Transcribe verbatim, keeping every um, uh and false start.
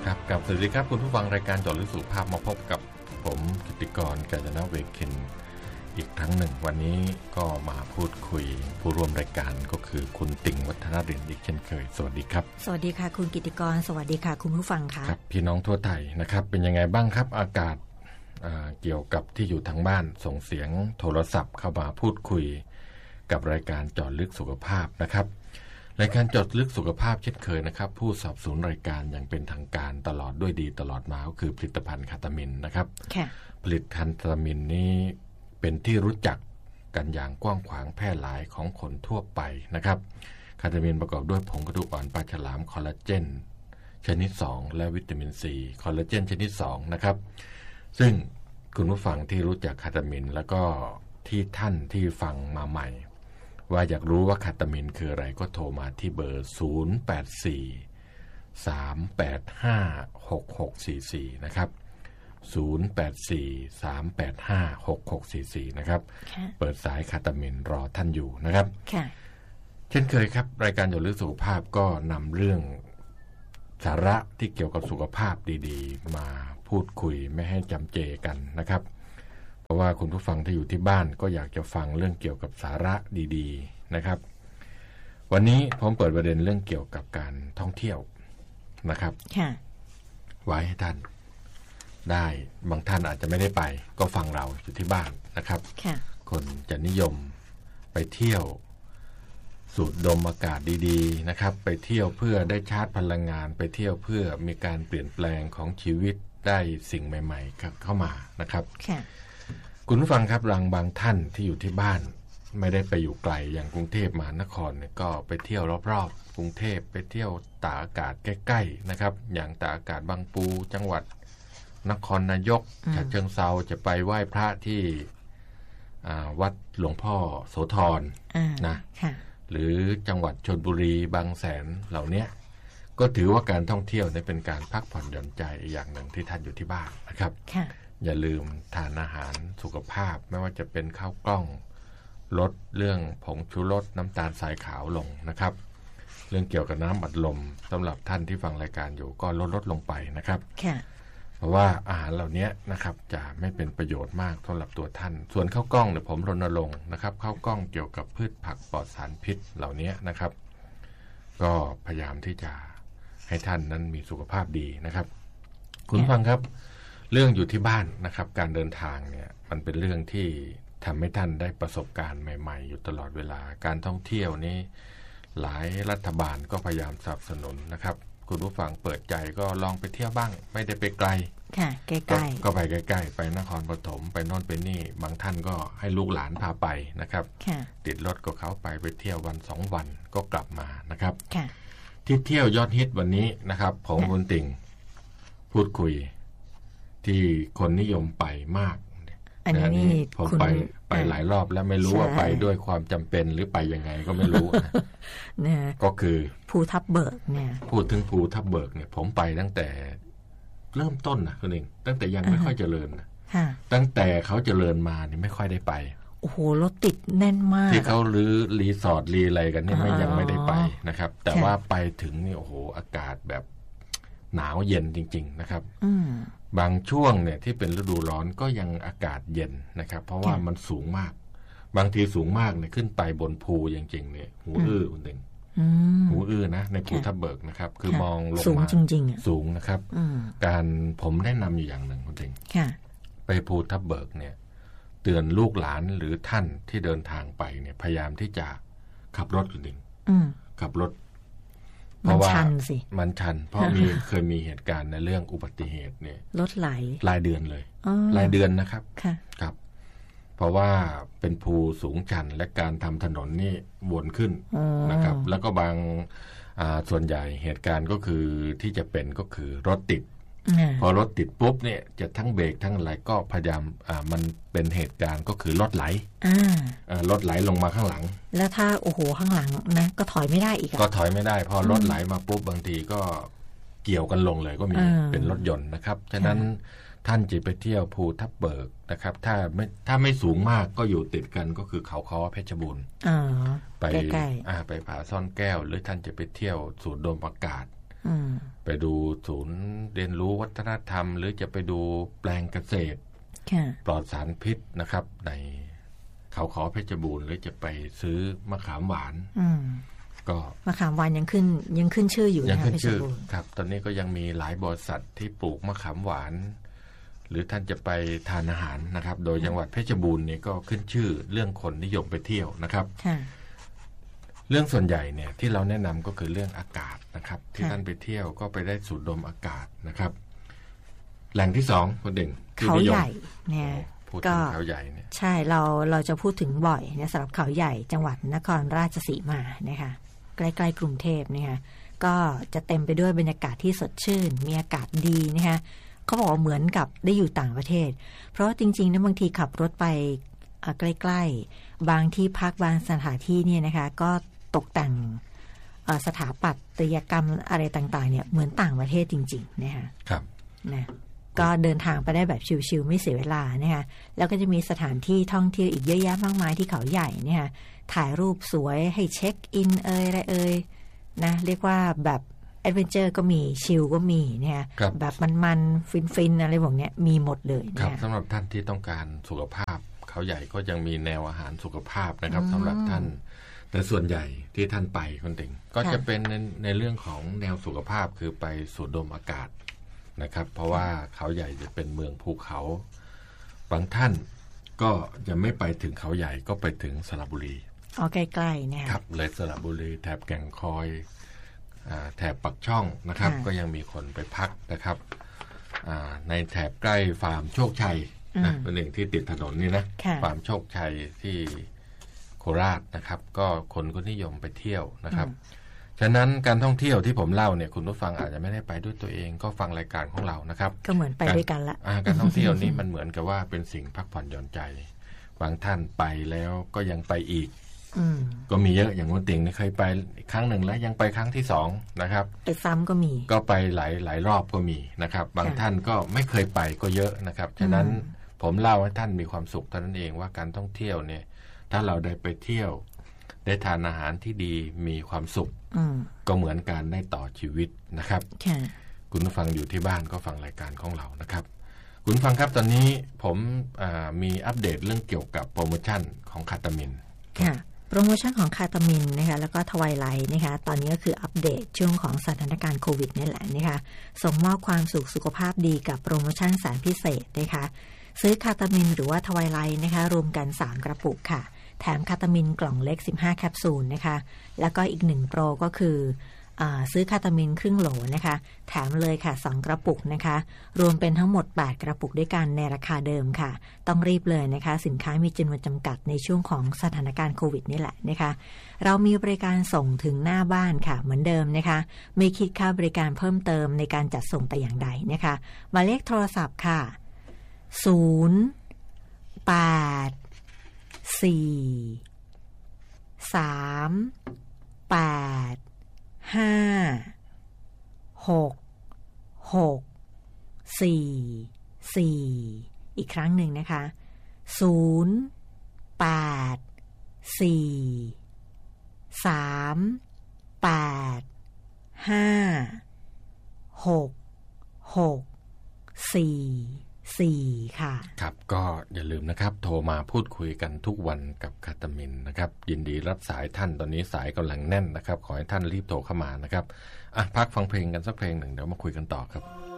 ครับกับสวัสดีครับคุณผู้ฟังรายการเจาะลึกสุขภาพมาพบกับผมกิตติกร กาญจนเวคินอีกครั้งหนึ่งวันนี้ก็มาพูดคุยผู้ร่วมรายการก็คือคุณติ่งวัฒนเด่นอีกเช่นเคยสวัสดีครับสวัสดีค่ะคุณกิตติกรสวัสดีค่ะคุณผู้ฟังค่ะครับพี่น้องทั่วไทยนะครับเป็นยังไงบ้างครับอากาศเกี่ยวกับที่อยู่ทางบ้านส่งเสียงโทรศัพท์เข้ามาพูดคุยกับรายการเจาะลึกสุขภาพนะครับรายการเจาะลึกสุขภาพเช่นเคยนะครับผู้สนับสนุนรายการอย่างเป็นทางการตลอดด้วยดีตลอดมาก็คือผลิตภัณฑ์คาตามินนะครับผลิตภัณฑ์คาตามินนี้เป็นที่รู้จักกันอย่างกว้างขวางแพร่หลายของคนทั่วไปนะครับคาตามินประกอบด้วยผงกระดูกอ่อนปลาฉลามคอลลาเจนชนิดสองและวิตามินซีคอลลาเจนชนิดสองนะครับซึ่งคุณผู้ฟังที่รู้จักคาตามินแล้วก็ที่ท่านที่ฟังมาใหม่ว่าอยากรู้ว่าคาตามินคืออะไรก็โทรมาที่เบอร์ศูนย์ แปด สี่ สาม แปด ห้า หก หก สี่ สี่นะครับศูนย์ แปด สี่ สาม แปด ห้า หก หก สี่ สี่นะครับเปิดสายคาตามินรอท่านอยู่นะครับเช่นเคยครับรายการเจาะลึกสุขภาพก็นำเรื่องสาระที่เกี่ยวกับสุขภาพดีๆมาพูดคุยไม่ให้จำเจกันนะครับเพราะว่าคุณผู้ฟังที่อยู่ที่บ้านก็อยากจะฟังเรื่องเกี่ยวกับสาระดีๆนะครับวันนี้ผมเปิดประเด็นเรื่องเกี่ยวกับการท่องเที่ยวนะครับไว้ให้ท่านได้บางท่านอาจจะไม่ได้ไปก็ฟังเราอยู่ที่บ้านนะครับคนจะนิยมไปเที่ยวสูดดมอากาศดีๆนะครับไปเที่ยวเพื่อได้ชาร์จพลังงานไปเที่ยวเพื่อมีการเปลี่ยนแปลงของชีวิตได้สิ่งใหม่ๆเข้ามานะครับคุณผู้ฟังครับบางบางท่านที่อยู่ที่บ้านไม่ได้ไปอยู่ไกลอย่างกรุงเทพมหานครเนี่ยก็ไปเที่ยวรอบๆกรุงเทพไปเที่ยวตากอากาศใกล้ๆนะครับอย่างตากอากาศบางปูจังหวัดนครนายกฉะเชิงเทราจะไปไหว้พระที่วัดหลวงพ่อโสธรนะหรือจังหวัดชลบุรีบางแสนเหล่านี้ก็ถือว่าการท่องเที่ยวเนี่ยเป็นการพักผ่อนหย่อนใจอย่างหนึ่งที่ท่านอยู่ที่บ้านนะครับอย่าลืมทานอาหารสุขภาพไม่ว่าจะเป็นข้าวกล้องลดเรื่องผงชูรสน้ำตาลทรายขาวลงนะครับเรื่องเกี่ยวกับน้ำอัดลมสำหรับท่านที่ฟังรายการอยู่ก็ลดลดลงไปนะครับเพราะว่าอาหารเหล่านี้นะครับจะไม่เป็นประโยชน์มากสำหรับตัวท่านส่วนข้าวกล้องเนี่ยผมรณรงค์นะครับข้าวกล้องเกี่ยวกับพืชผักปลอดสารพิษเหล่านี้นะครับก็พยายามที่จะให้ท่านนั้นมีสุขภาพดีนะครับคุณฟังครับเรื่องอยู่ที่บ้านนะครับการเดินทางเนี่ยมันเป็นเรื่องที่ทำให้ท่านได้ประสบการณ์ใหม่ๆอยู่ตลอดเวลาการท่องเที่ยวนี้หลายรัฐบาลก็พยายามสนับสนุนนะครับคุณผู้ฟังเปิดใจก็ลองไปเที่ยวบ้างไม่ได้ไปไกลค่ะใกล้ๆก็ไปใกล้ๆไปนครปฐมไปโน่นไปนี่บางท่านก็ให้ลูกหลานพาไปนะครับติดรถกับเขาไปไปเที่ยววันสองวันก็กลับมานะครับที่เที่ยวยอดฮิตวันนี้นะครับผมคุณติ่งพูดคุยที่คนนิยมไปมากอันนี้ผมไปไปหลายรอบแล้วไม่รู้ว่าไปด้วยความจำเป็นหรือไปยังไงก็ไม่รู้นะก็คือภูทับเบิกเนี่ยพูดถึงภูทับเบิกเนี่ยผมไปตั้งแต่เริ่มต้นนะคุณเองตั้งแต่ยังไม่ค่อยเจริญนะตั้งแต่เขาเจริญมานี่ไม่ค่อยได้ไปโอ้โหรถติดแน่นมากที่เขาลื้อรีสอร์ทรีอะไรกันเนี่ยไม่ยังไม่ได้ไปนะครับแต่ว่าไปถึงนี่โอ้โหอากาศแบบหนาวเย็นจริงๆนะครับบางช่วงเนี่ยที่เป็นฤดูร้อนก็ยังอากาศเย็นนะครับเพราะว่ามันสูงมากบางทีสูงมากเนี่ยขึ้นไปบนภูจริงๆเนี่ยหูอื้อคุณเต็งหูอื้อนะในภูทับเบิกนะครับคือมองลงมาสูงจริงๆสูงนะครับการผมแนะนำอยู่อย่างหนึ่งคุณเต็งไปภูทับเบิกเนี่ยเตือนลูกหลานหรือท่านที่เดินทางไปเนี่ยพยายามที่จะขับรถคุณเต็งขับรถเพราะว่ามันชันเพราะมีเคยมีเหตุการณ์ในเรื่องอุบัติเหตุเนี่ยรถไหลรายเดือนเลยรายเดือนนะครับครับเพราะว่าเป็นภูสูงชันและการทำถนนนี่วนขึ้นนะครับแล้วก็บางส่วนใหญ่เหตุการณ์ก็คือที่จะเป็นก็คือรถติดพอรถติดปุ๊บเนี่ยจะทั้งเบรกทั้งอะไรก็พยายามมันเป็นเหตุการณ์ก็คือรถไหลรถไหลลงมาข้างหลังแล้วถ้าโอ้โหข้างหลังนะก็ถอยไม่ได้อีกก็ถอยไม่ได้พอรถไหลมาปุ๊บบางทีก็เกี่ยวกันลงเลยก็มีเป็นรถยนต์นะครับฉะนั้นท่านจะไปเที่ยวภูทับเบิกนะครับถ้าไม่ถ้าไม่สูงมากก็อยู่ติดกันก็คือเขาค้อเพชรบูรณ์ไปไปผาซ่อนแก้วหรือท่านจะไปเที่ยวสูดดมอากาศไปไปดูศูนย์เรียนรู้วัฒนธรรมหรือจะไปดูแปลงเกษตรปลอดสารพิษนะครับในเขาขอเพชรบูรณ์หรือจะไปซื้อมะขามหวานก็มะขามหวานยังขึ้นยังขึ้นชื่ออยู่ยังขึ้นชื่อครับตอนนี้ก็ยังมีหลายบริษัทที่ปลูกมะขามหวานหรือท่านจะไปทานอาหารนะครับโดยจังหวัดเพชรบูรณ์นี่ก็ขึ้นชื่อเรื่องคนนิยมไปเที่ยวนะครับเรื่องส่วนใหญ่เนี่ยที่เราแนะนำก็คือเรื่องอากาศนะครับที่ท่านไปเที่ยวก็ไปได้สูดดมอากาศนะครับแหล่งที่สองคุณเด่งเขาใหญ่เนี่ยพูดถึงเขาใหญ่เนี่ยใช่เราเราจะพูดถึงบ่อยเนี่ยสำหรับเขาใหญ่จังหวัดนครราชสีมานะคะใกล้ๆกรุงเทพนะคะก็จะเต็มไปด้วยบรรยากาศที่สดชื่นมีอากาศดีนะคะเขาบอกว่าเหมือนกับได้อยู่ต่างประเทศเพราะจริงๆนะบางทีขับรถไปใกล้ๆบางที่พักบางสถานที่เนี่ยนะคะก็ตกแต่งสถาปัตยกรรมอะไรต่างๆเนี่ยเหมือนต่างประเทศจริงๆนะคะครับนะก็เดินทางไปได้แบบชิลๆไม่เสียเวลานะคะแล้วก็จะมีสถานที่ท่องเที่ยวอีกเยอะแยะมากมายที่เขาใหญ่เนี่ยถ่ายรูปสวยให้เช็คอินเอ่ยอะไรเอ่ยนะเรียกว่าแบบแอดเวนเจอร์ก็มีชิลก็มีเนี่ยแบบมันๆฟินๆอะไรพวกนี้มีหมดเลยครับสำหรับท่านที่ต้องการสุขภาพเขาใหญ่ก็ยังมีแนวอาหารสุขภาพนะครับสำหรับท่านแต่ส่วนใหญ่ที่ท่านไปคนติ่งก็จะเป็นในในเรื่องของแนวสุขภาพคือไปสูดดมอากาศนะครับเพราะว่าเขาใหญ่จะเป็นเมืองภูเขาบางท่านก็จะไม่ไปถึงเขาใหญ่ก็ไปถึงสระบุรีอ๋อใกล้ๆเนี่ยครับเลยสระบุรีแถบแก่งคอยแถบปักช่องนะครับก็ยังมีคนไปพักนะครับในแถบใกล้ฟาร์มโชคชัยนะเป็นหนึ่งที่ติดถนนนี่นะฟาร์มโชคชัยที่โคราชนะครับก็คนก็นิยมไปเที่ยวนะครับฉะนั้นการท่องเที่ยวที่ผมเล่าเนี่ยคุณผู้ฟังอาจจะไม่ได้ไปด้วยตัวเองก็ฟังรายการของเรานะครับก็เหมือนไปด้วยกันละการท่องเที่ยวนี่มันเหมือนกับว่าเป็นสิ่งพักผ่อนหย่อนใจบางท่านไปแล้วก็ยังไปอีกก็มีเยอะอย่างคุณติ่งเคยไปครั้งหนึ่งแล้วยังไปครั้งที่สองนะครับไปซ้ำก็มีก็ไปหลายหลายรอบก็มีนะครับบางท่านก็ไม่เคยไปก็เยอะนะครับฉะนั้นผมเล่าให้ท่านมีความสุขเท่านั้นเองว่าการท่องเที่ยวเนี่ยถ้าเราได้ไปเที่ยวได้ทานอาหารที่ดีมีความสุขก็เหมือนการได้ต่อชีวิตนะครับคุณผู้ฟังอยู่ที่บ้านก็ฟังรายการของเรานะครับคุณผู้ฟังครับตอนนี้ผมมีอัปเดตเรื่องเกี่ยวกับโปรโมชั่นของคาตามินค่ะโปรโมชั่นของคาตามินนะคะแล้วก็ทวายไลท์นะคะตอนนี้ก็คืออัปเดตช่วงของสถานการณ์โควิดนี่แหละนะคะส่งมอบความสุขสุขภาพดีกับโปรโมชั่นแสนพิเศษนะคะซื้อคาตามินหรือว่าทวายไลท์นะคะรวมกันสามกระปุกค่ะแถมคาตามินกล่องเล็กสิบห้าแคปซูลนะคะแล้วก็อีกหนึ่งโปรก็คือซื้อคาตามินครึ่งโหลนะคะแถมเลยค่ะสองกระปุกนะคะรวมเป็นทั้งหมดแปดกระปุกด้วยกันในราคาเดิมค่ะต้องรีบเลยนะคะสินค้ามีจำนวนจำกัดในช่วงของสถานการณ์โควิดนี่แหละนะคะเรามีบริการส่งถึงหน้าบ้านค่ะเหมือนเดิมนะคะไม่คิดค่าบริการเพิ่มเติมในการจัดส่งแต่อย่างใดนะคะหมายเลขโทรศัพท์ค่ะศูนย์ แปด สี่ สาม แปด ห้า หก หก สี่ สี่ อีกครั้งหนึ่งนะคะศูนย์ แปด สี่ สาม แปด ห้า หก หก สี่ สี่ค่ะครับก็อย่าลืมนะครับโทรมาพูดคุยกันทุกวันกับคาตามินนะครับยินดีรับสายท่านตอนนี้สายกำลังแน่นนะครับขอให้ท่านรีบโทรเข้ามานะครับอ่ะพักฟังเพลงกันสักเพลงหนึ่งเดี๋ยวมาคุยกันต่อครับ